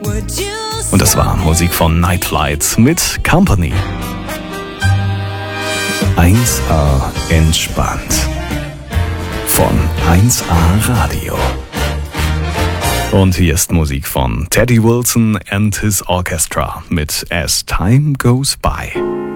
Und das war Musik von Night Flight mit Company. 1A entspannt. Von 1A Radio. Und hier ist Musik von Teddy Wilson and his Orchestra mit As Time Goes By.